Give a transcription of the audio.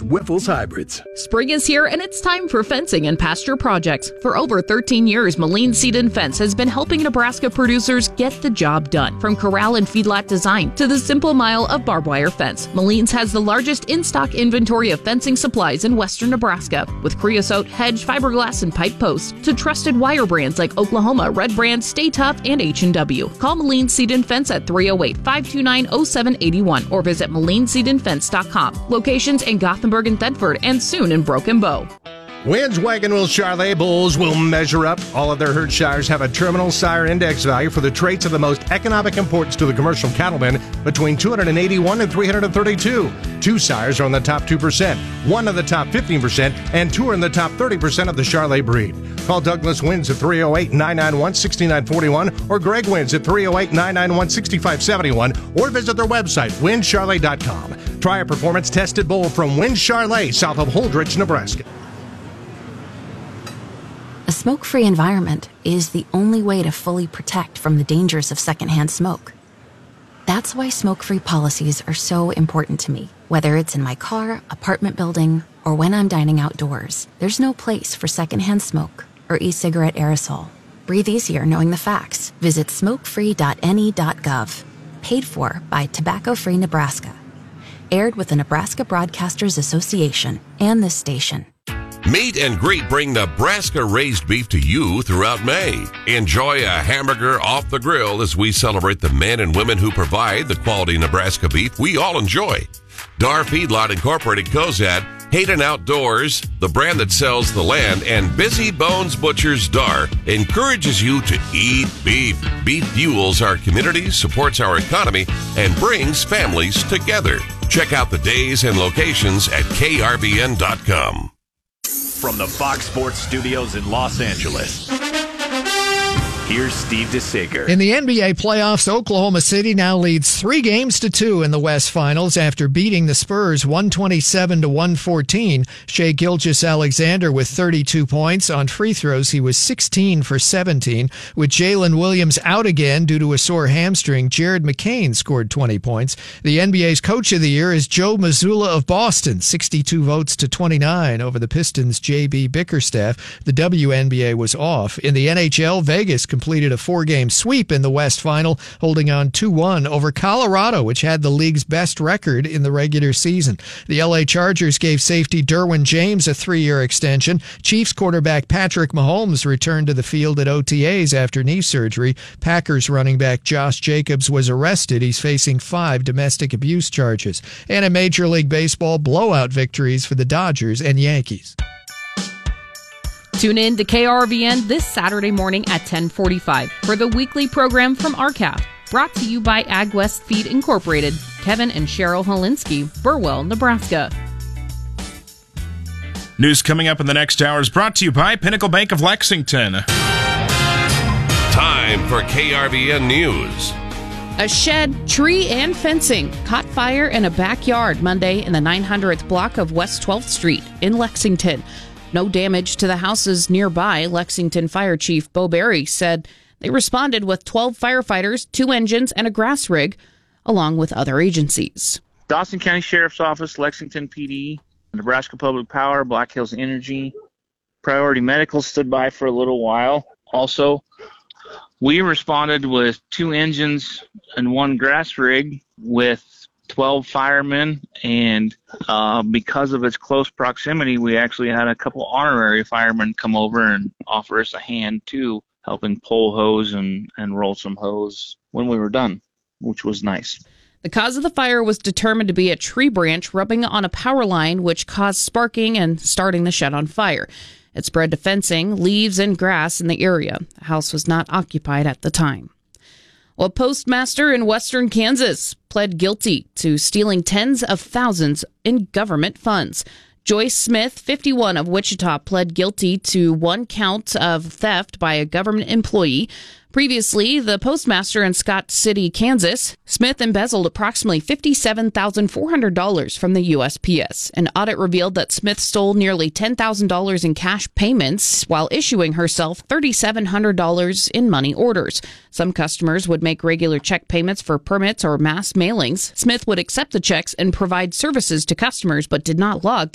Wyffels Hybrids. Spring is here and it's time for fencing and pasture projects. For over 13 years, Moline Seed and Fence has been helping Nebraska producers get the job done. From corral and feedlot design to the simple mile of barbed wire fence, Moline's has the largest in-stock inventory of fencing supplies in western Nebraska. With creosote, hedge, fiberglass, and pipe posts to trusted wire brands like Oklahoma, Red Brand, Stay Tough, and H&W. Call Moline Seed and Fence at 308-529-0781 or visit MolineSeedandFence.com. Locations in Gothenburg and Thedford and soon in Broken Bow. Wynn's Wagon Wheel Charolais bulls will measure up. All of their herd shires have a terminal sire index value for the traits of the most economic importance to the commercial cattleman between 281 and 332. 2 sires are in the top 2%, 1 in the top 15%, and 2 are in the top 30% of the Charolais breed. Call Douglas Wins at 308-991-6941 or Greg Wins at 308-991-6571 or visit their website, WinCharolais.com. Try a performance-tested bull from Wynn Charolais, south of Holdrege, Nebraska. A smoke-free environment is the only way to fully protect from the dangers of secondhand smoke. That's why smoke-free policies are so important to me. Whether it's in my car, apartment building, or when I'm dining outdoors, there's no place for secondhand smoke or e-cigarette aerosol. Breathe easier knowing the facts. Visit smokefree.ne.gov. Paid for by Tobacco Free Nebraska. Aired with the Nebraska Broadcasters Association and this station. Meet and Greet bring Nebraska-raised beef to you throughout May. Enjoy a hamburger off the grill as we celebrate the men and women who provide the quality Nebraska beef we all enjoy. Dar Feedlot Incorporated Cozad, Hayden Outdoors, the brand that sells the land, and Busy Bones Butchers Dar encourages you to eat beef. Beef fuels our communities, supports our economy, and brings families together. Check out the days and locations at KRBN.com. From the Fox Sports Studios in Los Angeles, here's Steve DeSager. In the NBA playoffs, Oklahoma City now leads 3-2 in the West Finals after beating the Spurs 127-114. Shai Gilgeous-Alexander with 32 points. On free throws, he was 16 for 17. With Jalen Williams out again due to a sore hamstring, Jared McCain scored 20 points. The NBA's Coach of the Year is Joe Mazzulla of Boston, 62 votes to 29 over the Pistons' J.B. Bickerstaff. The WNBA was off. In the NHL, Vegas completed a 4-game sweep in the West Final, holding on 2-1 over Colorado, which had the league's best record in the regular season. The LA Chargers gave safety Derwin James a 3-year extension. Chiefs quarterback Patrick Mahomes returned to the field at OTAs after knee surgery. Packers running back Josh Jacobs was arrested. He's facing 5 domestic abuse charges. And in Major League Baseball, blowout victories for the Dodgers and Yankees. Tune in to KRVN this Saturday morning at 10:45 for the weekly program from RCAF. Brought to you by AgWest Feed Incorporated. Kevin and Cheryl Holinsky, Burwell, Nebraska. News coming up in the next hour is brought to you by Pinnacle Bank of Lexington. Time for KRVN News. A shed, tree, and fencing caught fire in a backyard Monday in the 900th block of West 12th Street in Lexington. No damage to the houses nearby. Lexington Fire Chief Bo Berry said they responded with 12 firefighters, 2 engines, and a grass rig, along with other agencies. Dawson County Sheriff's Office, Lexington PD, Nebraska Public Power, Black Hills Energy, Priority Medical stood by for a little while. Also, we responded with 2 engines and 1 grass rig with 12 firemen, and because of its close proximity, we actually had a couple honorary firemen come over and offer us a hand too, helping pull hose and roll some hose when we were done, which was nice. The cause of the fire was determined to be a tree branch rubbing on a power line, which caused sparking and starting the shed on fire. It spread to fencing, leaves, and grass in the area. The house was not occupied at the time. A postmaster in western Kansas pled guilty to stealing tens of thousands in government funds. Joyce Smith, 51, of Wichita, pled guilty to 1 count of theft by a government employee. Previously, the postmaster in Scott City, Kansas, Smith embezzled approximately $57,400 from the USPS. An audit revealed that Smith stole nearly $10,000 in cash payments while issuing herself $3,700 in money orders. Some customers would make regular check payments for permits or mass mailings. Smith would accept the checks and provide services to customers but did not log